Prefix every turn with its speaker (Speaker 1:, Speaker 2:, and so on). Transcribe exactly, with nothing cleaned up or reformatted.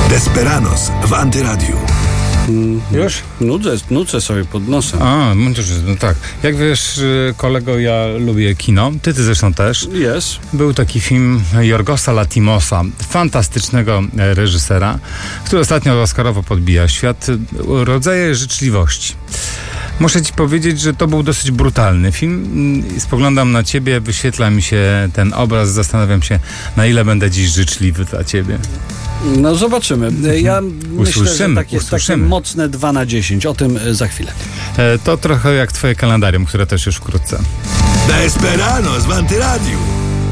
Speaker 1: Desperados w Antyradiu.
Speaker 2: Już?
Speaker 3: Nudzę, nudzę sobie pod nosem.
Speaker 2: A, no tak. Jak wiesz, kolego, ja lubię kino. Ty, ty zresztą też.
Speaker 3: Jest.
Speaker 2: Był taki film Jorgosa Lathimosa, fantastycznego reżysera, który ostatnio oscarowo podbija świat. Rodzaje życzliwości. Muszę ci powiedzieć, że to był dosyć brutalny film. Spoglądam na ciebie, wyświetla mi się ten obraz, zastanawiam się, na ile będę dziś życzliwy dla ciebie.
Speaker 3: No zobaczymy. Ja myślę, że takie, takie mocne dwa na dziesięć. O tym za chwilę.
Speaker 2: E, to trochę jak twoje kalendarium, które też już wkrótce.
Speaker 1: Desperados w Antyradiu.